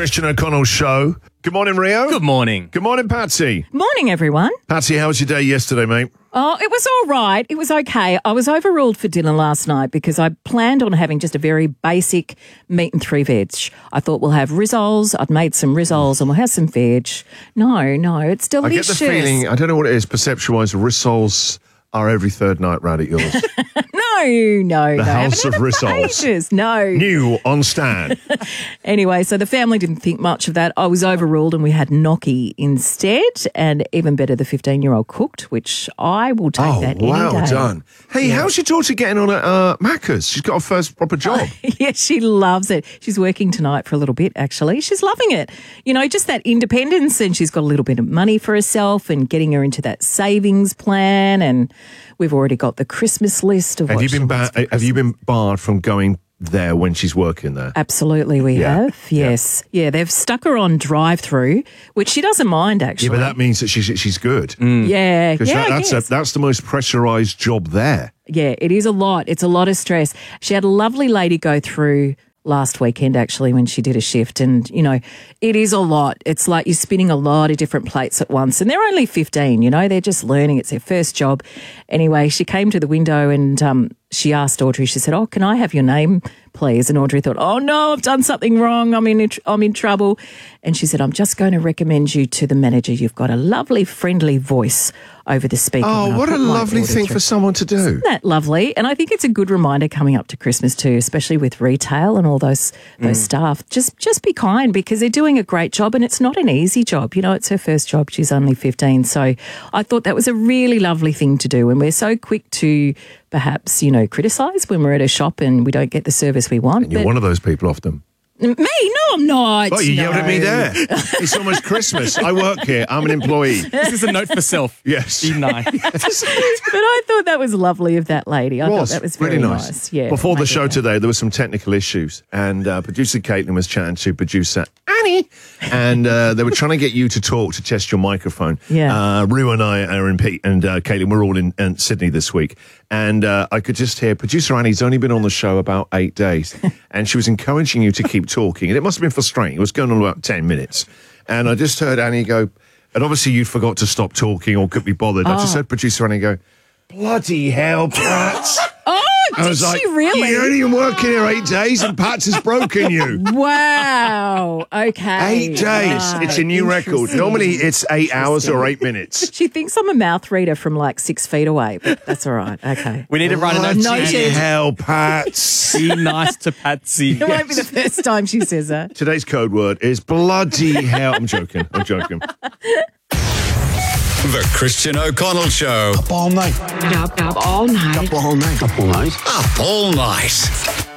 Christian O'Connell Show. Good morning, Rio. Good morning. Good morning, Patsy. Morning, everyone. Patsy, how was your day yesterday, mate? Oh, it was all right. It was okay. I was overruled for dinner last night because I planned on having just a very basic meat and 3 veg. I thought we'll have rissoles. I'd made some rissoles and we'll have some veg. No, it's delicious. I get the feeling, I don't know what it is, perception-wise, rissoles are every third night round at yours. No. The House of Haven't had it for Rissoles. ages. No. New on stand. Anyway, so the family didn't think much of that. I was overruled and we had gnocchi instead, and even better, the 15-year-old cooked, which I will take that any day. Well done. Hey, how's your daughter getting on at Macca's? She's got her first proper job. Yeah, she loves it. She's working tonight for a little bit, actually. She's loving it. You know, just that independence, and she's got a little bit of money for herself and getting her into that savings plan, and we've already got the Christmas list of Have you been barred from going there when she's working there? Absolutely, we have. Yes. Yeah, they've stuck her on drive-through, which she doesn't mind, actually. Yeah, but that means that she's good. Yeah. Because that's the most pressurised job there. Yeah, it is a lot. It's a lot of stress. She had a lovely lady go through last weekend, actually, when she did a shift. And, you know, it is a lot. It's like you're spinning a lot of different plates at once. And they're only 15, you know, they're just learning. It's their first job. Anyway, she came to the window and she asked Audrey, she said, "Oh, can I have your name, please?" And Audrey thought, "Oh, no, I've done something wrong. I'm in trouble." And she said, "I'm just going to recommend you to the manager. You've got a lovely, friendly voice over the speaker." Oh, what a lovely thing for someone to do. Isn't that lovely? And I think it's a good reminder coming up to Christmas too, especially with retail and all those staff. Just be kind, because they're doing a great job, and it's not an easy job. You know, it's her first job. She's only 15. So I thought that was a really lovely thing to do. And we're so quick to perhaps, you know, criticise when we're at a shop and we don't get the service we want. And you're one of those people often. Me? No, I'm not. Oh, you yelled at me there. It's almost Christmas. I work here. I'm an employee. This is a note for self. Yes. Be nice. But I thought that was lovely of that lady. I thought that was very really nice. Yeah. Before the show today, there were some technical issues, and producer Caitlin was chatting to producer Annie, and they were trying to get you to talk, to test your microphone. Yeah. Rue and I are in Pete and Caitlin, we're all in Sydney this week, and I could just hear producer Annie's only been on the show about 8 days, and she was encouraging you to keep talking, and it must have been frustrating. It was going on about 10 minutes, and I just heard Annie go, and obviously you forgot to stop talking or couldn't be bothered. I just heard producer Annie go, "Bloody hell, Pat." Did she really? You're only been working here 8 days and Pats has broken you. Wow. Okay. 8 days. It's a new record. Normally it's 8 hours or 8 minutes. She thinks I'm a mouth reader from like 6 feet away, but that's all right. Okay. We need to write a note. Bloody hell, Pats. Be nice to Patsy. It won't be the first time she says that. Today's code word is bloody hell. I'm joking. The Christian O'Connell Show. Up all night. Up all night. Up all night. Up all night. Up all night.